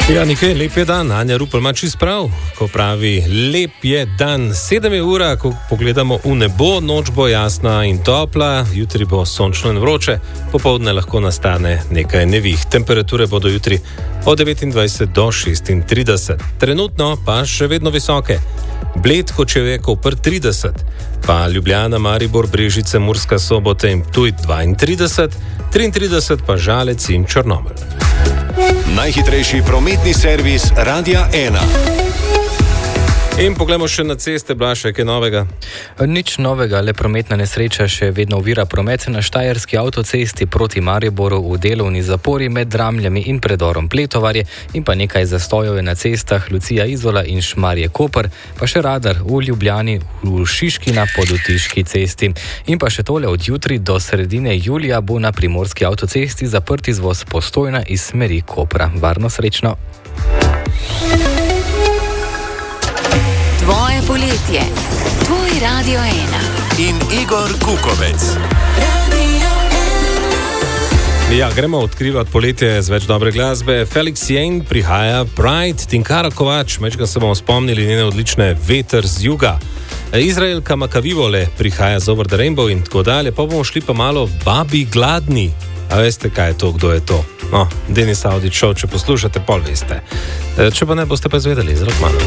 Ja, nekaj, lep je dan, Anja Rupel ima čist prav, ko pravi, lep je dan, 7 je ura, ko pogledamo v nebo, noč bo jasna in topla, jutri bo sončno in vroče, popoldne lahko nastane nekaj nevih. Temperature bodo jutri od 29 do 36, trenutno pa še vedno visoke. Bled, Kočevje, Koper 30, pa Ljubljana, Maribor, Brežice, Murska Sobota in Ptuj 32, 33 pa Žalec in Črnomelj. Najhitrejši prometni servis Radia 1. In poglejmo še na ceste, Blaž, kaj novega? Nič novega, le prometna nesreča še vedno ovira promet na Štajerski avtocesti proti Mariboru v delovni zapori med Dramljami in predorom Pletovarje in pa nekaj zastojev na cestah Lucija Izola in Šmarje Koper, pa še radar v Ljubljani v Šiški na Podutiški cesti. In pa še tole, od jutri do sredine julija bo na Primorski avtocesti zaprt izvoz Postojna iz smeri Kopra. Varno, srečno! Tvoje poletje, tvoj Radio 1 in Igor Kukovec. Ja, gremo odkrivati poletje z več dobre glasbe. Felix Jane prihaja, Pride, Tinkara Kovač, mečkaj se bomo spomnili njene odlične Veter z juga. Izraelka Makavivole prihaja z Over the Rainbow in tako dalje, pa bomo šli pa malo Babi gladni. A veste, kaj je to, kdo je to? No, Denis Audić Show, če poslušate, pol veste. Če pa ne, boste pa izvedeli, zelo malo.